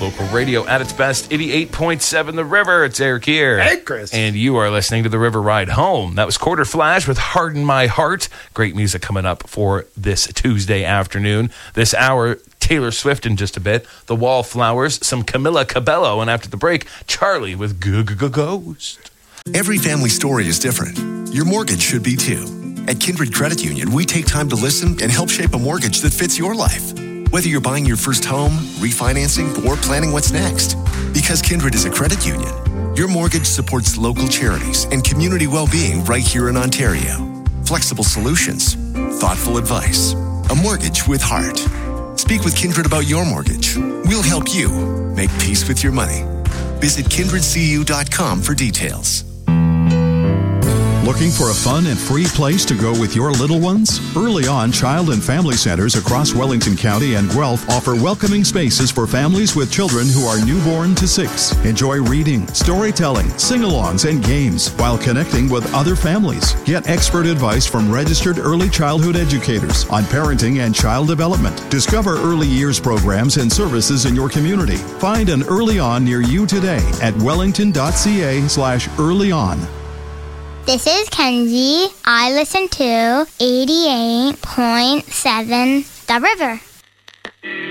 Local radio at its best, 88.7 The River. It's Eric here. Hey, Chris. And you are listening to The River Ride Home. That was Quarter Flash with Harden My Heart. Great music coming up for this Tuesday afternoon. This hour, Taylor Swift in just a bit. The Wallflowers, some Camila Cabello. And after the break, Charlie with Ghost. Every family story is different. Your mortgage should be too. At Kindred Credit Union, we take time to listen and help shape a mortgage that fits your life. Whether you're buying your first home, refinancing, or planning what's next. Because Kindred is a credit union, your mortgage supports local charities and community well-being right here in Ontario. Flexible solutions, thoughtful advice, a mortgage with heart. Speak with Kindred about your mortgage. We'll help you make peace with your money. Visit kindredcu.com for details. Looking for a fun and free place to go with your little ones? Early On Child and Family Centers across Wellington County and Guelph offer welcoming spaces for families with children who are newborn to 6. Enjoy reading, storytelling, sing-alongs, and games while connecting with other families. Get expert advice from registered early childhood educators on parenting and child development. Discover early years programs and services in your community. Find an Early On near you today at wellington.ca/earlyon. This is Kenzie. I listen to 88.7 The River.